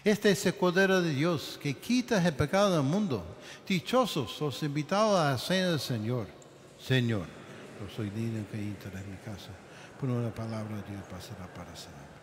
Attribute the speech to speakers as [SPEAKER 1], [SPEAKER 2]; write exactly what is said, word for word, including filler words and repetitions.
[SPEAKER 1] Este es el Cordero de Dios que quita el pecado del mundo. Dichosos los invitados a la cena del Señor. Señor, yo soy digno que entres en mi casa, por una palabra de Dios pasará para siempre.